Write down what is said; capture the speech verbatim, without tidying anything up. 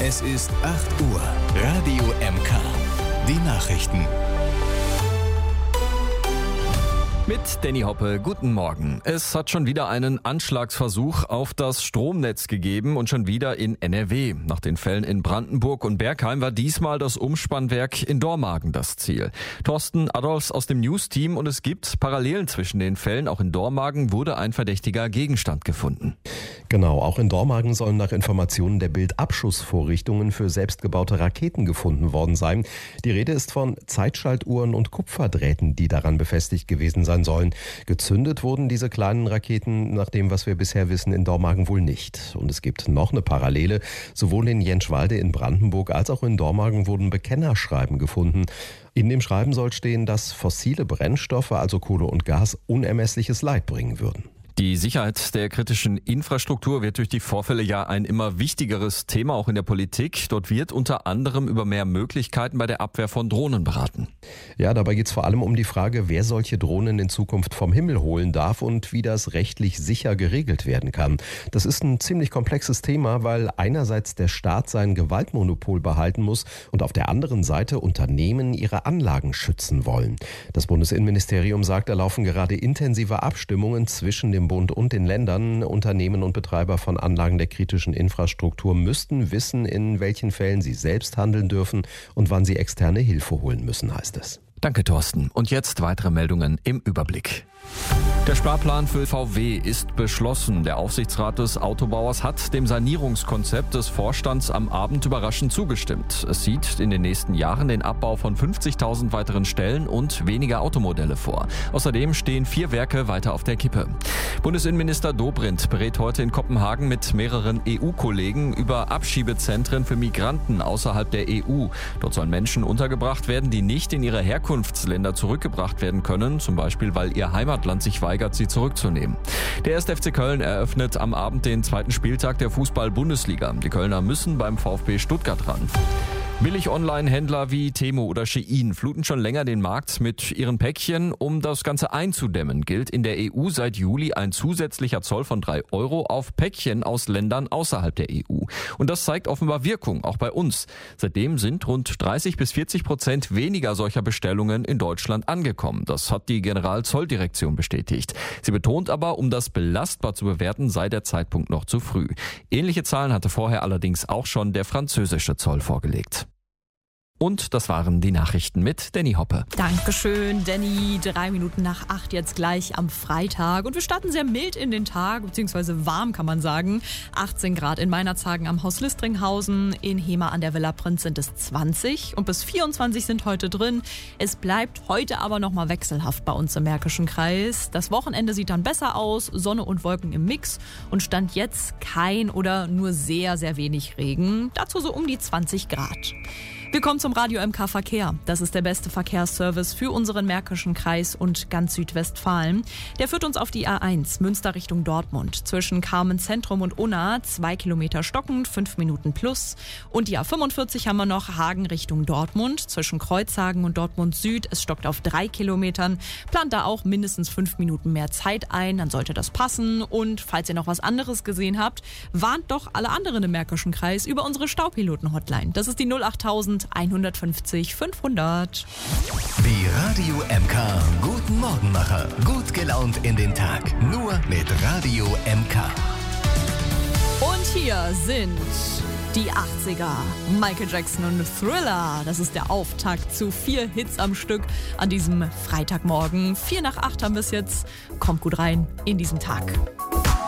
Es ist acht Uhr. Radio M K. Die Nachrichten. Mit Danny Hoppe, guten Morgen. Es hat schon wieder einen Anschlagsversuch auf das Stromnetz gegeben und schon wieder in N R W. Nach den Fällen in Brandenburg und Bergheim war diesmal das Umspannwerk in Dormagen das Ziel. Thorsten Adolfs aus dem News-Team, und es gibt Parallelen zwischen den Fällen. Auch in Dormagen wurde ein verdächtiger Gegenstand gefunden. Genau, auch in Dormagen sollen nach Informationen der Bild Abschussvorrichtungen für selbstgebaute Raketen gefunden worden sein. Die Rede ist von Zeitschaltuhren und Kupferdrähten, die daran befestigt gewesen sein sollen. Gezündet wurden diese kleinen Raketen, nach dem, was wir bisher wissen, in Dormagen wohl nicht. Und es gibt noch eine Parallele. Sowohl in Jentschwalde in Brandenburg als auch in Dormagen wurden Bekennerschreiben gefunden. In dem Schreiben soll stehen, dass fossile Brennstoffe, also Kohle und Gas, unermessliches Leid bringen würden. Die Sicherheit der kritischen Infrastruktur wird durch die Vorfälle ja ein immer wichtigeres Thema, auch in der Politik. Dort wird unter anderem über mehr Möglichkeiten bei der Abwehr von Drohnen beraten. Ja, dabei geht es vor allem um die Frage, wer solche Drohnen in Zukunft vom Himmel holen darf und wie das rechtlich sicher geregelt werden kann. Das ist ein ziemlich komplexes Thema, weil einerseits der Staat sein Gewaltmonopol behalten muss und auf der anderen Seite Unternehmen ihre Anlagen schützen wollen. Das Bundesinnenministerium sagt, da laufen gerade intensive Abstimmungen zwischen dem Bund und den Ländern. Unternehmen und Betreiber von Anlagen der kritischen Infrastruktur müssten wissen, in welchen Fällen sie selbst handeln dürfen und wann sie externe Hilfe holen müssen, heißt es. Danke, Thorsten. Und jetzt weitere Meldungen im Überblick. Der Sparplan für V W ist beschlossen. Der Aufsichtsrat des Autobauers hat dem Sanierungskonzept des Vorstands am Abend überraschend zugestimmt. Es sieht in den nächsten Jahren den Abbau von fünfzigtausend weiteren Stellen und weniger Automodelle vor. Außerdem stehen vier Werke weiter auf der Kippe. Bundesinnenminister Dobrindt berät heute in Kopenhagen mit mehreren E U-Kollegen über Abschiebezentren für Migranten außerhalb der E U. Dort sollen Menschen untergebracht werden, die nicht in ihre Herkunftsländer zurückgebracht werden können, zum Beispiel weil ihr Heimatland sich weigert, sie zurückzunehmen. Der erste F C Köln eröffnet am Abend den zweiten Spieltag der Fußball-Bundesliga. Die Kölner müssen beim VfB Stuttgart ran. Billig-Online-Händler wie Temu oder Shein fluten schon länger den Markt mit ihren Päckchen. Um das Ganze einzudämmen, gilt in der E U seit Juli ein zusätzlicher Zoll von drei Euro auf Päckchen aus Ländern außerhalb der E U. Und das zeigt offenbar Wirkung, auch bei uns. Seitdem sind rund dreißig bis vierzig Prozent weniger solcher Bestellungen in Deutschland angekommen. Das hat die Generalzolldirektion bestätigt. Sie betont aber, um das belastbar zu bewerten, sei der Zeitpunkt noch zu früh. Ähnliche Zahlen hatte vorher allerdings auch schon der französische Zoll vorgelegt. Und das waren die Nachrichten mit Danny Hoppe. Dankeschön, Danny. Drei Minuten nach acht jetzt gleich am Freitag. Und wir starten sehr mild in den Tag, beziehungsweise warm kann man sagen. achtzehn Grad in Meinerzhagen am Haus Listringhausen. In Hema an der Villa Prinz sind es zwanzig. Und bis vierundzwanzig sind heute drin. Es bleibt heute aber nochmal wechselhaft bei uns im Märkischen Kreis. Das Wochenende sieht dann besser aus. Sonne und Wolken im Mix. Und Stand jetzt kein oder nur sehr, sehr wenig Regen. Dazu so um die zwanzig Grad. Wir kommen zum Radio M K Verkehr. Das ist der beste Verkehrsservice für unseren Märkischen Kreis und ganz Südwestfalen. Der führt uns auf die A eins, Münster Richtung Dortmund. Zwischen Carmen Zentrum und Unna, zwei Kilometer stockend, fünf Minuten plus. Und die A fünfundvierzig haben wir noch, Hagen Richtung Dortmund. Zwischen Kreuzhagen und Dortmund Süd, es stockt auf drei Kilometern. Plant da auch mindestens fünf Minuten mehr Zeit ein, dann sollte das passen. Und falls ihr noch was anderes gesehen habt, warnt doch alle anderen im Märkischen Kreis über unsere Staupiloten-Hotline. Das ist die null acht hundertfünfzig fünfhundert. Die Radio M K Guten Morgenmacher. Gut gelaunt in den Tag. Nur mit Radio M K. Und hier sind die achtziger. Michael Jackson und Thriller. Das ist der Auftakt zu vier Hits am Stück an diesem Freitagmorgen. Vier nach acht haben wir es jetzt. Kommt gut rein in diesen Tag.